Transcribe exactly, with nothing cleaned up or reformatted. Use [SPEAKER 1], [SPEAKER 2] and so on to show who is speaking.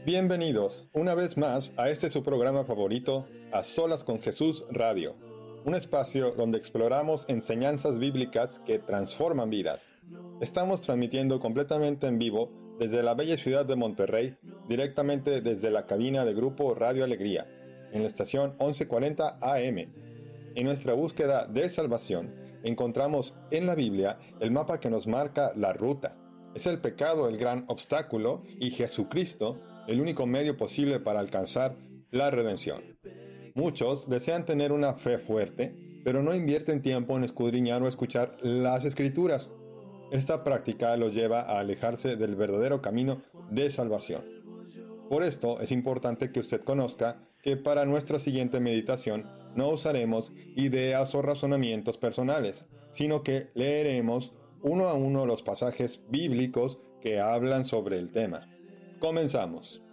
[SPEAKER 1] Bienvenidos una vez más a este su programa favorito, A Solas con Jesús Radio, un espacio donde exploramos enseñanzas bíblicas que transforman vidas. Estamos transmitiendo completamente en vivo desde la bella ciudad de Monterrey, directamente desde la cabina de Grupo Radio Alegría, en la estación once cuarenta A M. En nuestra búsqueda de salvación, encontramos en la Biblia el mapa que nos marca la ruta. Es el pecado el gran obstáculo y Jesucristo el único medio posible para alcanzar la redención. Muchos desean tener una fe fuerte, pero no invierten tiempo en escudriñar o escuchar las Escrituras. Esta práctica los lleva a alejarse del verdadero camino de salvación. Por esto es importante que usted conozca que para nuestra siguiente meditación no usaremos ideas o razonamientos personales, sino que leeremos uno a uno los pasajes bíblicos que hablan sobre el tema. Comenzamos.